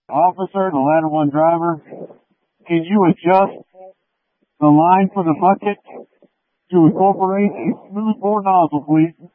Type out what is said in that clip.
Officer, the ladder one driver, can you adjust the line for the bucket to incorporate a smooth bore nozzle, please?